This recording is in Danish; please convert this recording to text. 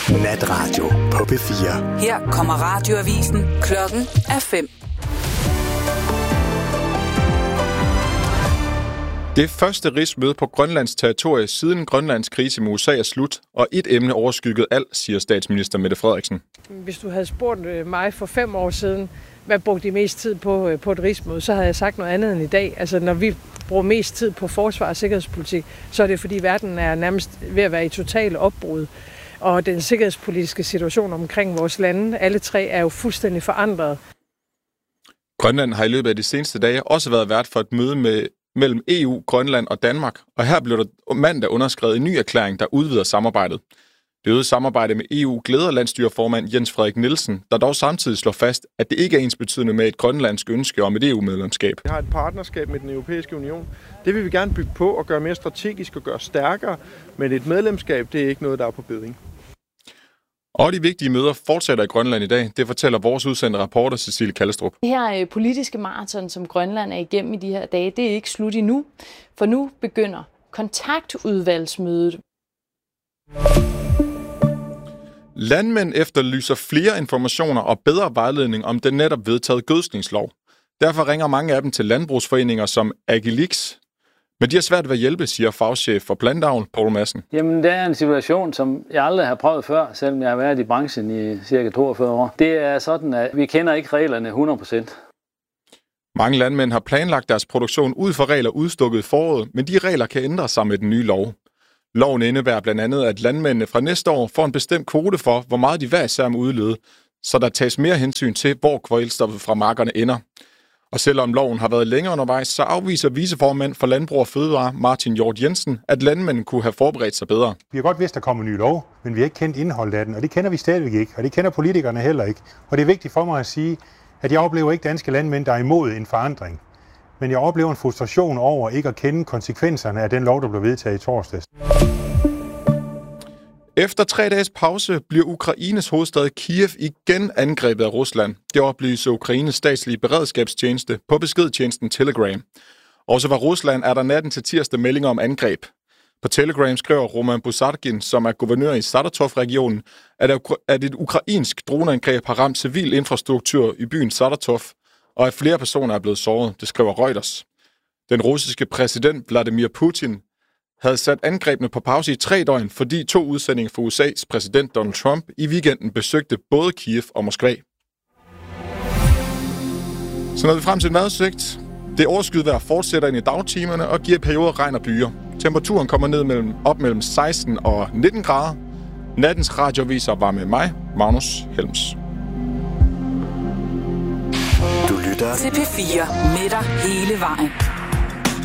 Natradio på P4. Her kommer radioavisen. Klokken er 5. Det første rigsmøde på Grønlands territorie siden Grønlands krise med USA er slut, og et emne overskyggede alt, siger statsminister Mette Frederiksen. Hvis du havde spurgt mig for 5 år siden, hvad brugte de mest tid på et rigsmøde, så havde jeg sagt noget andet end i dag. Altså når vi bruger mest tid på forsvar og sikkerhedspolitik, så er det fordi verden er nærmest ved at være i total opbrud. Og den sikkerhedspolitiske situation omkring vores lande, alle tre, er jo fuldstændig forandret. Grønland har i løbet af de seneste dage også været vært for et møde mellem EU, Grønland og Danmark, og her blev der mandag underskrevet en ny erklæring, der udvider samarbejdet. Det øgede samarbejde med EU glæder landsstyreformand Jens Frederik Nielsen, der dog samtidig slår fast, at det ikke er ensbetydende med et grønlandsk ønske om et EU-medlemskab. Vi har et partnerskab med den europæiske union. Det vil vi gerne bygge på og gøre mere strategisk og gøre stærkere, men et medlemskab, det er ikke noget, der er på beding. Og de vigtige møder fortsætter i Grønland i dag. Det fortæller vores udsendte reporter Cecilie Kallestrup. Det her politiske maraton, som Grønland er igennem i de her dage, det er ikke slut endnu. For nu begynder kontaktudvalgsmødet. Landmænd efterlyser flere informationer og bedre vejledning om den netop vedtaget gødskningslov. Derfor ringer mange af dem til landbrugsforeninger som Agilix. Men de har svært ved at hjælpe, siger fagchef for plantavl, Poul Madsen. Jamen, det er en situation, som jeg aldrig har prøvet før, selvom jeg har været i branchen i cirka 42 år. Det er sådan, at vi kender ikke reglerne 100%. Mange landmænd har planlagt deres produktion ud fra regler udstukket i foråret, men de regler kan ændre sig med den nye lov. Loven indebærer blandt andet, at landmændene fra næste år får en bestemt kvote for, hvor meget de hver især må udlede, så der tages mere hensyn til, hvor kvælstoffet fra markerne ender. Og selvom loven har været længere undervejs, så afviser viceformand for Landbrug og Fødevare, Martin Hjort Jensen, at landmændene kunne have forberedt sig bedre. Vi har godt vidst, at der kommer en ny lov, men vi har ikke kendt indholdet af den, og det kender vi stadigvæk ikke, og det kender politikerne heller ikke. Og det er vigtigt for mig at sige, at jeg oplever ikke danske landmænd, der er imod en forandring. Men jeg oplever en frustration over ikke at kende konsekvenserne af den lov, der blev vedtaget i torsdags. Efter 3 dages pause bliver Ukraines hovedstad Kiev igen angrebet af Rusland. Det oplyser Ukraines statslige beredskabstjeneste på beskedtjenesten Telegram. Også fra Rusland er der natten til tirsdag meldinger om angreb. På Telegram skriver Roman Busargin, som er guvernør i Saratov-regionen, at et ukrainsk droneangreb har ramt civil infrastruktur i byen Saratov, og at flere personer er blevet såret, det skriver Reuters. Den russiske præsident Vladimir Putin havde sat angrebene på pause i 3 døgn, fordi 2 udsendinger fra USA's præsident Donald Trump i weekenden besøgte både Kiev og Moskva. Så når vi frem til en vejrudsigt. Det overskyet vejr fortsætter ind i dagtimerne og giver perioder regn og byer. Temperaturen kommer ned op mellem 16 og 19 grader. Nattens radioaviser var med mig, Magnus Helms. Du lytter til P4 med dig hele vejen.